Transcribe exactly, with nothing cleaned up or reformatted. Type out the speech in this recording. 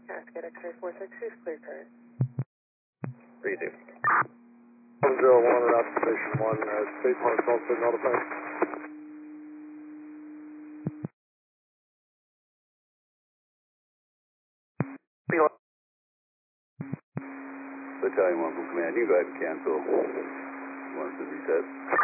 Cascade X-ray four six six, clear current. Three two. one zero one, route to station one, uh, State Park also notified. Battalion one from command, you go ahead and cancel. One to reset.